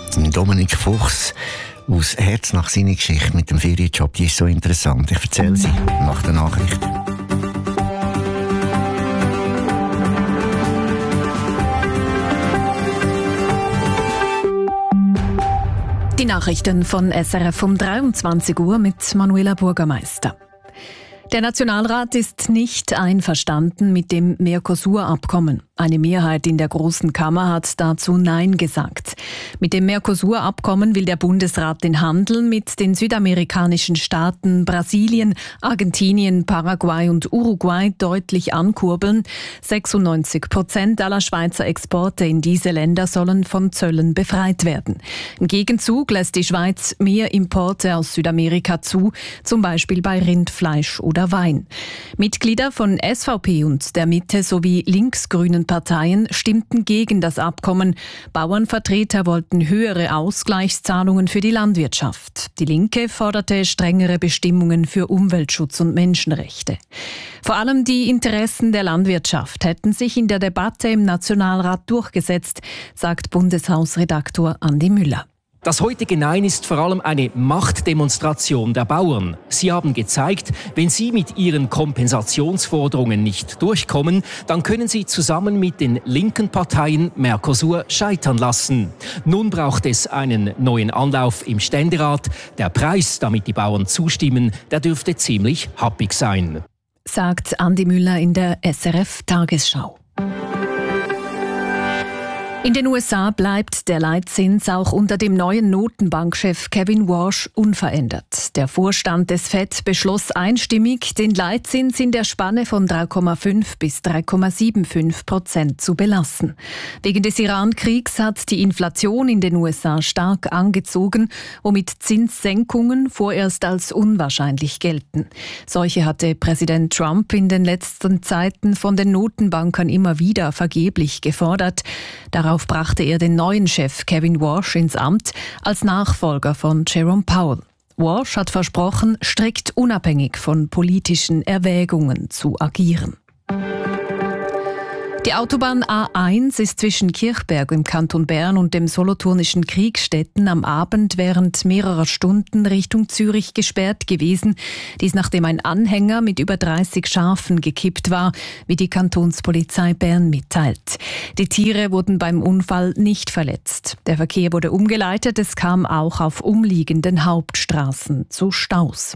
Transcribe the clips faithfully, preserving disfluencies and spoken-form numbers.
Dominik Fuchs aus Herz nach seiner Geschichte mit dem Ferienjob, die ist so interessant. Ich erzähle sie nach der Nachricht. Die Nachrichten von S R F um dreiundzwanzig Uhr mit Manuela Bürgermeister. Der Nationalrat ist nicht einverstanden mit dem Mercosur-Abkommen. Eine Mehrheit in der Großen Kammer hat dazu Nein gesagt. Mit dem Mercosur-Abkommen will der Bundesrat den Handel mit den südamerikanischen Staaten Brasilien, Argentinien, Paraguay und Uruguay deutlich ankurbeln. sechsundneunzig Prozent aller Schweizer Exporte in diese Länder sollen von Zöllen befreit werden. Im Gegenzug lässt die Schweiz mehr Importe aus Südamerika zu, zum Beispiel bei Rindfleisch oder Wein. Mitglieder von S V P und der Mitte sowie linksgrünen Parteien stimmten gegen das Abkommen. Bauernvertreter wollten höhere Ausgleichszahlungen für die Landwirtschaft. Die Linke forderte strengere Bestimmungen für Umweltschutz und Menschenrechte. Vor allem die Interessen der Landwirtschaft hätten sich in der Debatte im Nationalrat durchgesetzt, sagt Bundeshausredaktor Andi Müller. Das heutige Nein ist vor allem eine Machtdemonstration der Bauern. Sie haben gezeigt, wenn sie mit ihren Kompensationsforderungen nicht durchkommen, dann können sie zusammen mit den linken Parteien Mercosur scheitern lassen. Nun braucht es einen neuen Anlauf im Ständerat. Der Preis, damit die Bauern zustimmen, der dürfte ziemlich happig sein, sagt Andi Müller in der S R F-Tagesschau. In den U S A bleibt der Leitzins auch unter dem neuen Notenbankchef Kevin Warsh unverändert. Der Vorstand des F E D beschloss einstimmig, den Leitzins in der Spanne von drei Komma fünf bis drei Komma fünfundsiebzig Prozent zu belassen. Wegen des Iran-Kriegs hat die Inflation in den U S A stark angezogen, womit Zinssenkungen vorerst als unwahrscheinlich gelten. Solche hatte Präsident Trump in den letzten Zeiten von den Notenbankern immer wieder vergeblich gefordert. Darauf brachte er den neuen Chef Kevin Warsh ins Amt als Nachfolger von Jerome Powell. Warsh hat versprochen, strikt unabhängig von politischen Erwägungen zu agieren. Die Autobahn A eins ist zwischen Kirchberg im Kanton Bern und dem solothurnischen Kriegstetten am Abend während mehrerer Stunden Richtung Zürich gesperrt gewesen. Dies nachdem ein Anhänger mit über dreißig Schafen gekippt war, wie die Kantonspolizei Bern mitteilt. Die Tiere wurden beim Unfall nicht verletzt. Der Verkehr wurde umgeleitet, es kam auch auf umliegenden Hauptstraßen zu Staus.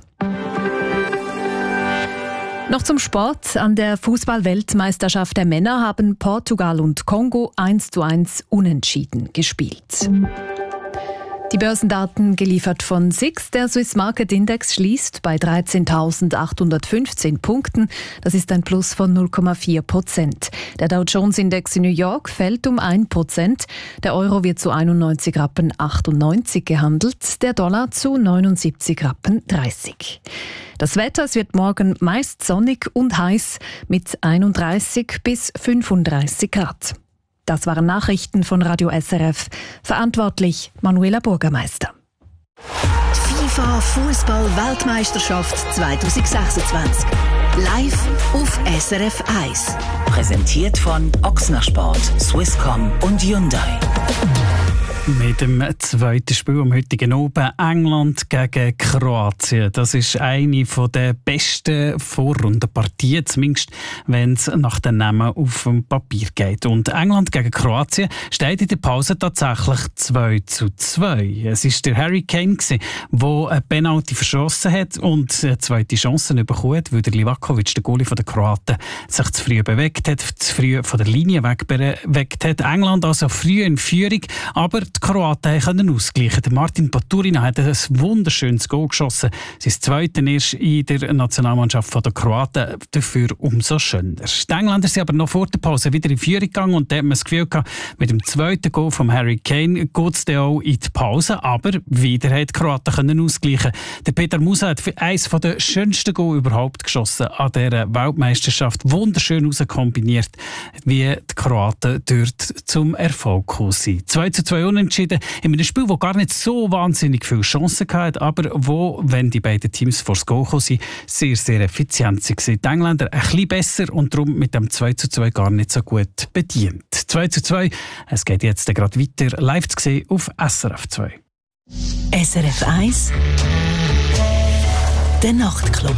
Noch zum Sport. An der Fußball-Weltmeisterschaft der Männer haben Portugal und Kongo eins zu eins unentschieden gespielt. Die Börsendaten geliefert von S I X. Der Swiss Market Index schließt bei dreizehntausendachthundertfünfzehn Punkten. Das ist ein Plus von null Komma vier Prozent. Der Dow Jones Index in New York fällt um ein Prozent. Der Euro wird zu einundneunzig Rappen achtundneunzig gehandelt, der Dollar zu neunundsiebzig Rappen dreißig. Das Wetter, es wird morgen meist sonnig und heiß mit einunddreißig bis fünfunddreißig Grad. Das waren Nachrichten von Radio S R F. Verantwortlich Manuela Bürgermeister. FIFA Fußball-Weltmeisterschaft zwanzig sechsundzwanzig. Live auf S R F eins. Präsentiert von Ochsner Sport, Swisscom und Hyundai. Mit dem zweiten Spiel am heutigen Abend England gegen Kroatien. Das ist eine der besten Vorrundenpartien, zumindest wenn es nach den Namen auf dem Papier geht. Und England gegen Kroatien steht in der Pause tatsächlich zwei zu zwei. Es war der Harry Kane, der eine Penalty verschossen hat und eine zweite Chance bekommen hat, weil der Livakovic, der Goalie der Kroaten, sich zu früh bewegt hat, zu früh von der Linie weg bewegt hat. England also früh in Führung, aber die Kroaten können ausgleichen. Martin Baturina hat ein wunderschönes Goal geschossen. Sein zweites erst in der Nationalmannschaft der Kroaten, dafür umso schöner. Die Engländer sind aber noch vor der Pause wieder in Führung gegangen und da hat man das Gefühl gehabt, mit dem zweiten Goal von Harry Kane geht es dann auch in die Pause, aber wieder hat die Kroaten können ausgleichen. Der Peter Musa hat eines der schönsten Goal überhaupt geschossen an dieser Weltmeisterschaft. Wunderschön rauskombiniert, wie die Kroaten dort zum Erfolg gekommen sind. zwei zu zwei unentschieden in einem Spiel, das gar nicht so wahnsinnig viele Chancen hatte, aber wo, wenn die beiden Teams vor das Goal gekommen sind, sehr, sehr effizient waren. Die Engländer ein bisschen besser und darum mit dem zwei zu zwei gar nicht so gut bedient. zwei zu zwei, es geht jetzt gerade weiter, live zu sehen auf S R F zwei. S R F eins, der Nachtclub.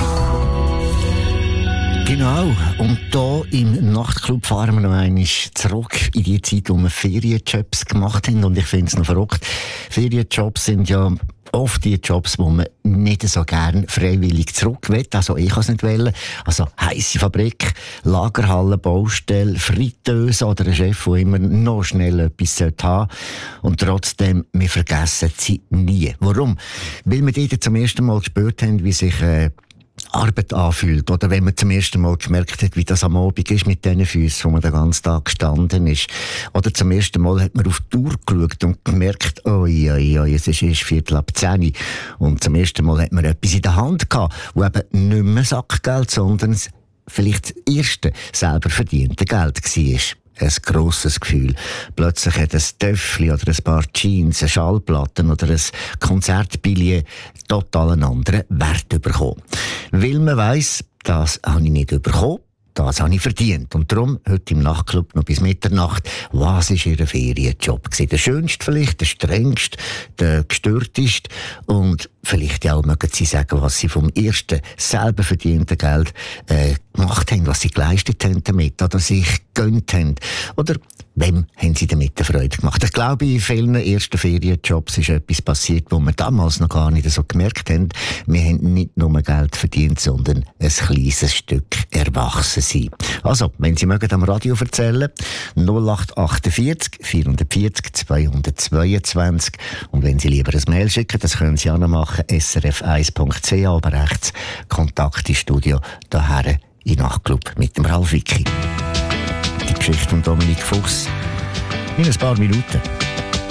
Genau, und hier im Nachtclub fahren wir noch einmal zurück in die Zeit, wo wir Ferienjobs gemacht haben. Und ich finde es noch verrückt. Ferienjobs sind ja oft die Jobs, wo man nicht so gerne freiwillig zurück will. Also ich kann es nicht wollen. Also heisse Fabrik, Lagerhalle, Baustelle, Fritteuse oder ein Chef, der immer noch schnell etwas haben sollte. Und trotzdem, wir vergessen sie nie. Warum? Weil wir dort zum ersten Mal gespürt haben, wie sich äh, Arbeit anfühlt. Oder wenn man zum ersten Mal gemerkt hat, wie das am Abend ist mit diesen Füßen, wo man den ganzen Tag gestanden ist. Oder zum ersten Mal hat man auf die Uhr geschaut und gemerkt, oi, oi, oi, es ist erst Viertel ab zehn. Und zum ersten Mal hat man etwas in der Hand gehabt, wo eben nicht mehr Sackgeld, sondern vielleicht das erste selber verdiente Geld war. Ein grosses Gefühl. Plötzlich hat ein Töffli oder ein paar Jeans, eine Schallplatte oder ein Konzertbillett total einen anderen Wert bekommen. Weil man weiss, das habe ich nicht bekommen, das habe ich verdient. Und darum, heute im Nachtclub noch bis Mitternacht, was war Ihr Ferienjob gewesen? Der schönste vielleicht, der strengste, der gestörteste und vielleicht auch mögen Sie sagen, was Sie vom ersten selber verdienten Geld äh, gemacht haben, was Sie geleistet haben damit oder sich gegönnt haben. Oder wem haben Sie damit eine Freude gemacht? Ich glaube, in vielen ersten Ferienjobs ist etwas passiert, wo wir damals noch gar nicht so gemerkt haben. Wir haben nicht nur Geld verdient, sondern ein kleines Stück erwachsen sein. Also, wenn Sie mögen am Radio erzählen, null acht achtundvierzig vierhundertvierzig zweihundertzweiundzwanzig. Und wenn Sie lieber ein Mail schicken, das können Sie auch noch machen, s r f eins punkt c h, aber rechts Kontakt ins Studio, daher in Nachtclub mit dem Ralf Wicki. Die Geschichte von Dominik Fuchs in ein paar Minuten.